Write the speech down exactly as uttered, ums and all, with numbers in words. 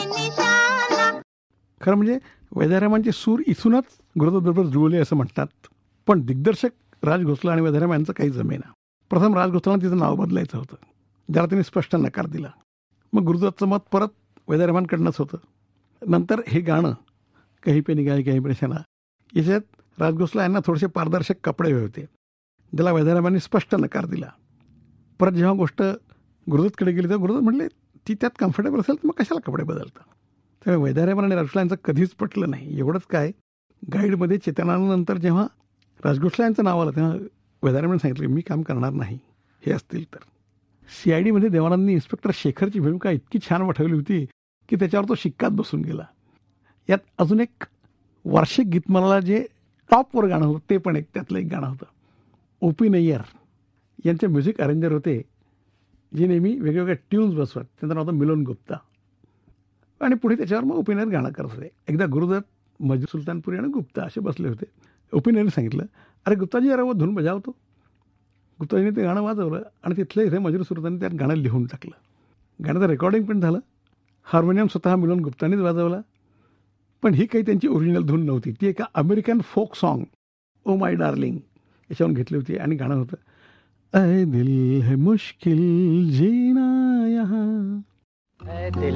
निशाना. खरं म्हणजे वैद्यरामांचे सूर इथूनच गुरुदत्तबरोबर जुळले असं म्हणतात. पण दिग्दर्शक राज घोसला आणि वैद्यराम यांचं काही जमेना. प्रथम राज घोसलांना तिचं नाव बदलायचं होतं, ज्याला त्यांनी स्पष्ट नकार दिला. मग गुरुदत्तचं मत परत वैद्यरामांकडनंच होतं. नंतर हे गाणं कहीं पे निगाहे कहीं पे निशाना याच्यात राज घोसला यांना थोडेसे पारदर्शक कपडे हवे होते, ज्याला वैद्यरामांनी स्पष्ट नकार दिला. परत जेव्हा गोष्ट गुरुदत्तकडे गेली तेव्हा गुरुदत्त म्हटले ती त्यात कम्फर्टेबल असेल तर मग कशाला कपडे बदलता. त्यामुळे वैद्यरामन आणि राजघोसला यांचं कधीच पटलं नाही. एवढंच काय, गाईडमध्ये चेतनानंतर जेव्हा राजघोसला यांचं नाव आलं तेव्हा वैद्यरामांनी सांगितलं मी काम करणार नाही हे असतील तर. सी आय डीमध्ये देवानंदनी इन्स्पेक्टर शेखरची भूमिका इतकी छान वठवली होती की त्याच्यावर तो शिक्कात बसून गेला. यात अजून एक वार्षिक गीतमाला जे टॉपवर गाणं होतं ते पण एक त्यातलं एक गाणं होतं. ओ पी नय्यर यांचे म्युझिक अरेंजर होते, जे नेहमी वेगवेगळ्या ट्यून्स बसवत. त्यांचं नाव होतं मिलन गुप्ता. आणि पुढे त्याच्यावर मग ओपिनियर गाणं करत होते. एकदा गुरुदत्त, मजीद सुलतानपुरी आणि गुप्ता असे बसले होते. ओपिनियरने सांगितलं अरे गुप्ताजी अरे वो धून बजावतो. गुप्ताजीने ते गाणं वाजवलं आणि तिथलं इथे मजीद सुलतानने त्यात गाणं लिहून टाकलं. गाण्याचं रेकॉर्डिंग पण झालं. हार्मोनियम स्वतः मिलन गुप्तानीच वाजवला. पण ही काही त्यांची ओरिजिनल धून नव्हती. ती एका American folk song oh my darling याच्यावरून घेतली होती. आणि गाणं होतं ऐ दिल है मुश्किल जीना यहाँ, ऐ दिल